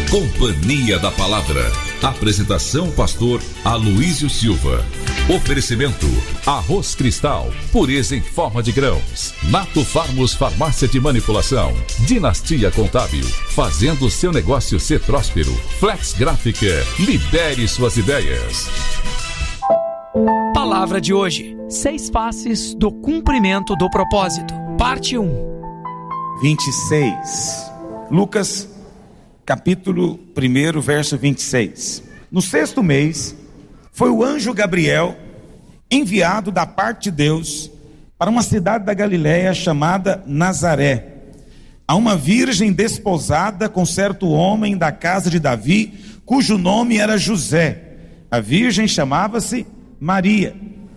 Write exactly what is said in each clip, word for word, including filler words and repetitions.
Companhia da Palavra. Apresentação pastor Aloísio Silva. Oferecimento Arroz Cristal, pureza em forma de grãos. Nato Farmos Farmácia de Manipulação. Dinastia Contábil, fazendo seu negócio ser próspero. Flex Gráfica, lidere suas ideias. Palavra de hoje: seis faces do cumprimento do propósito. Parte um. vinte e seis. Lucas, capítulo um, verso vinte e seis. No sexto mês, foi o anjo Gabriel enviado da parte de Deus para uma cidade da Galiléia chamada Nazaré, a uma virgem desposada com certo homem da casa de Davi, cujo nome era José. A virgem chamava-se Maria.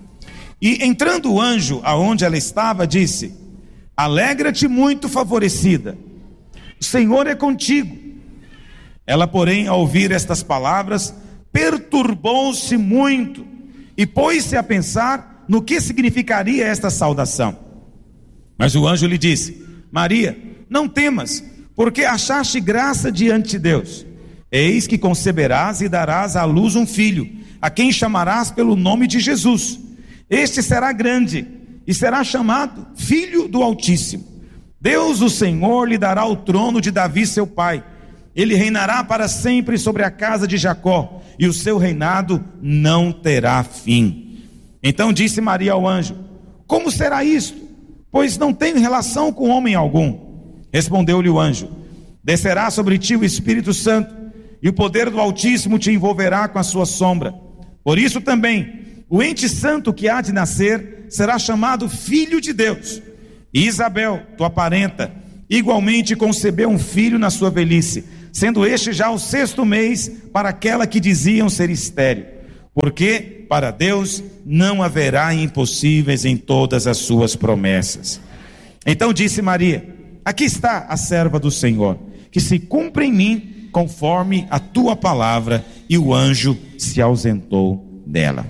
E entrando o anjo aonde ela estava, disse: alegra-te muito, favorecida, o Senhor é contigo. Ela, porém, ao ouvir estas palavras, perturbou-se muito e pôs-se a pensar no que significaria esta saudação. Mas o anjo lhe disse: Maria, não temas, porque achaste graça diante de Deus. Eis que conceberás e darás à luz um filho, a quem chamarás pelo nome de Jesus. Este será grande e será chamado Filho do Altíssimo. Deus, o Senhor, lhe dará o trono de Davi seu pai. Ele reinará para sempre sobre a casa de Jacó, e o seu reinado não terá fim. Então disse Maria ao anjo: como será isto? Pois não tenho relação com homem algum. Respondeu-lhe o anjo: descerá sobre ti o Espírito Santo, e o poder do Altíssimo te envolverá com a sua sombra. Por isso também, o ente santo que há de nascer será chamado Filho de Deus. E Isabel, tua parenta, igualmente concebeu um filho na sua velhice, sendo este já o sexto mês para aquela que diziam ser estéril, porque para Deus não haverá impossíveis em todas as suas promessas. Então disse Maria: aqui está a serva do Senhor, que se cumpra em mim conforme a tua palavra. E o anjo se ausentou dela.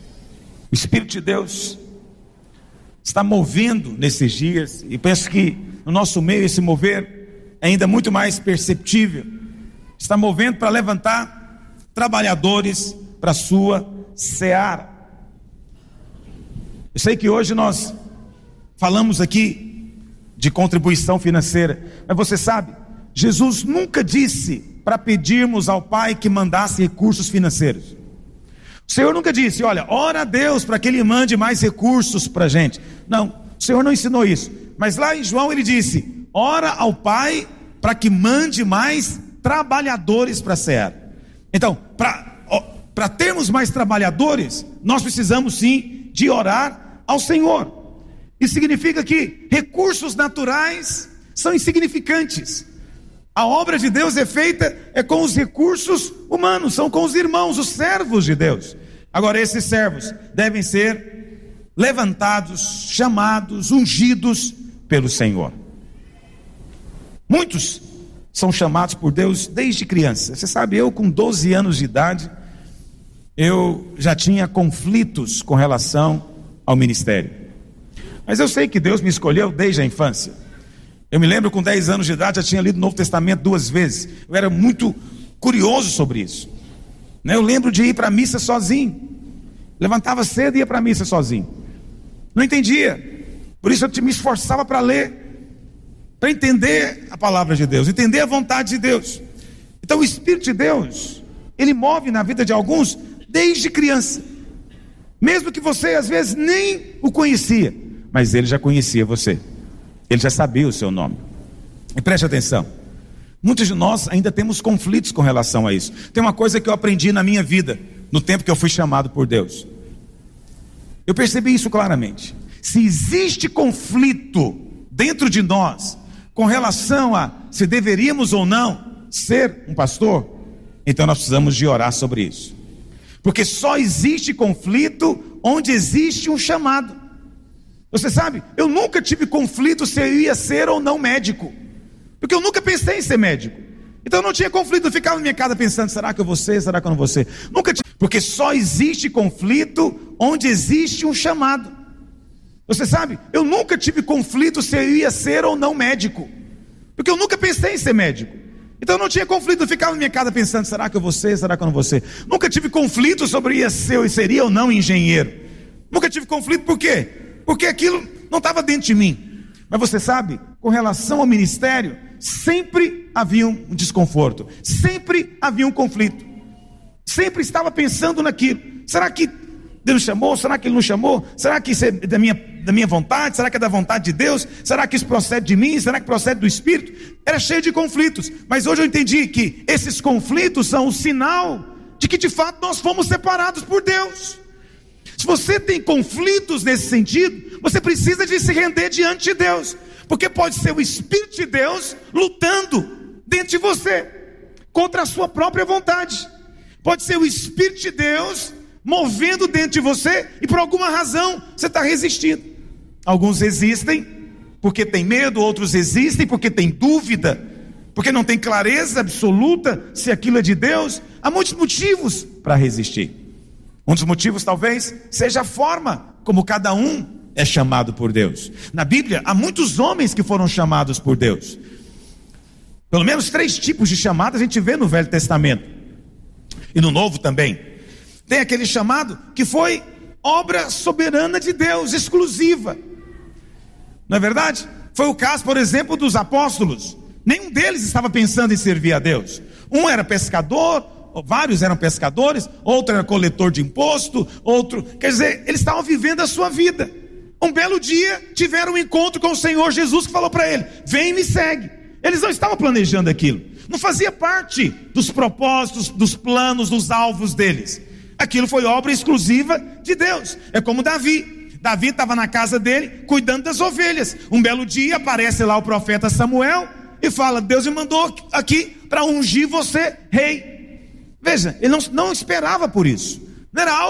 O Espírito de Deus está movendo nesses dias, e penso que no nosso meio esse mover é ainda muito mais perceptível. Está movendo para levantar trabalhadores para a sua seara. Eu sei que hoje nós falamos aqui de contribuição financeira, mas você sabe, Jesus nunca disse para pedirmos ao Pai que mandasse recursos financeiros. O Senhor nunca disse: olha, ora a Deus para que Ele mande mais recursos para a gente. Não, o Senhor não ensinou isso. Mas lá em João ele disse: ora ao Pai para que mande mais trabalhadores para a seara. Então, para termos mais trabalhadores, nós precisamos sim de orar ao Senhor. Isso significa que recursos naturais são insignificantes. A obra de Deus é feita é com os recursos humanos, são com os irmãos, os servos de Deus. Agora, esses servos devem ser levantados, chamados, ungidos pelo Senhor. Muitos são chamados por Deus desde criança. Você sabe, eu com doze anos de idade, eu já tinha conflitos com relação ao ministério. Mas eu sei que Deus me escolheu desde a infância. Eu me lembro, com dez anos de idade, já tinha lido o Novo Testamento duas vezes. Eu era muito curioso sobre isso. Eu lembro de ir para a missa sozinho. Levantava cedo e ia para a missa sozinho. Não entendia. Por isso eu me esforçava para ler, para entender a palavra de Deus, entender a vontade de Deus. Então o Espírito de Deus, Ele move na vida de alguns desde criança. Mesmo que você às vezes nem o conhecia, mas Ele já conhecia você. Ele já sabia o seu nome. E preste atenção, muitos de nós ainda temos conflitos com relação a isso. Tem uma coisa que eu aprendi na minha vida, no tempo que eu fui chamado por Deus. Eu percebi isso claramente. Se existe conflito dentro de nós com relação a se deveríamos ou não ser um pastor, então nós precisamos de orar sobre isso. Porque só existe conflito onde existe um chamado. Você sabe, eu nunca tive conflito se eu ia ser ou não médico, porque eu nunca pensei em ser médico. Então eu não tinha conflito, eu ficava na minha casa pensando: será que eu vou ser, será que eu não vou ser? Nunca tive, porque só existe conflito onde existe um chamado. Você sabe, eu nunca tive conflito se eu ia ser ou não médico, porque eu nunca pensei em ser médico. Então não tinha conflito, eu ficava na minha casa pensando, será que eu vou ser, será que eu não vou ser? Nunca tive conflito sobre ia ser, seria ou não engenheiro. Nunca tive conflito, por quê? Porque aquilo não estava dentro de mim. Mas você sabe, com relação ao ministério, sempre havia um desconforto, sempre havia um conflito. Sempre estava pensando naquilo. Será que Deus chamou? Será que Ele não chamou? Será que isso é da minha, da minha vontade? Será que é da vontade de Deus? Será que isso procede de mim? Será que procede do Espírito? Era cheio de conflitos. Mas hoje eu entendi que esses conflitos são o sinal de que de fato nós fomos separados por Deus. Se você tem conflitos nesse sentido, você precisa de se render diante de Deus, porque pode ser o Espírito de Deus lutando dentro de você contra a sua própria vontade. Pode ser o Espírito de Deus movendo dentro de você e por alguma razão você está resistindo. Alguns resistem porque tem medo, outros resistem porque tem dúvida, porque não tem clareza absoluta se aquilo é de Deus. Há muitos motivos para resistir. Um dos motivos talvez seja a forma como cada um é chamado por Deus. Na Bíblia há muitos homens que foram chamados por Deus. Pelo menos três tipos de chamadas a gente vê no Velho Testamento e no Novo também. Tem aquele chamado que foi obra soberana de Deus, exclusiva. Não é verdade? Foi o caso, por exemplo, dos apóstolos. Nenhum deles estava pensando em servir a Deus. Um era pescador, vários eram pescadores, outro era coletor de imposto, outro, quer dizer, eles estavam vivendo a sua vida. Um belo dia tiveram um encontro com o Senhor Jesus, que falou para ele: vem e me segue. Eles não estavam planejando aquilo, não fazia parte dos propósitos, dos planos, dos alvos deles. Aquilo foi obra exclusiva de Deus. É como Davi. Davi estava na casa dele cuidando das ovelhas. Um belo dia aparece lá o profeta Samuel e fala: Deus me mandou aqui para ungir você rei. Veja, ele não, não esperava por isso. Não era algo